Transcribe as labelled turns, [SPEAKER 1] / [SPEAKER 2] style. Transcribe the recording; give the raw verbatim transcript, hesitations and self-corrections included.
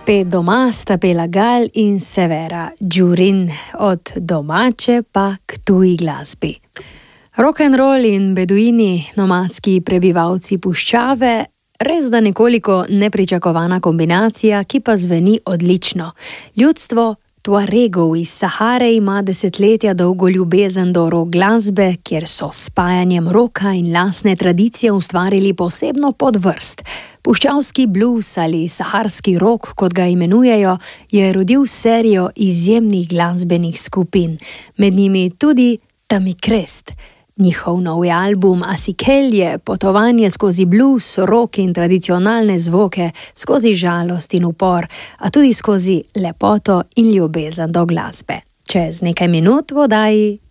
[SPEAKER 1] Spet doma sta pela Gal in Severa, Đurin, od domače pa k tuji glasbi. Rock'n'roll in beduini, nomadski prebivalci puščave, res da nekoliko nepričakovana kombinacija, ki pa zveni odlično. Ljudstvo Tuaregov iz Sahare ima desetletja dolgo ljubezen do rock glasbe, kjer so s spajanjem roka in lastne tradicije ustvarili posebno podvrst. Puščavski blues ali saharski rock, kot ga imenujejo, je rodil serijo izjemnih glasbenih skupin, med njimi tudi Tamikrest. Njihov novi album Asikel je potovanje skozi blues, rock in tradicionalne zvoke, skozi žalost in upor, a tudi skozi lepoto in ljubezen do glasbe. Čez nekaj minut v oddaji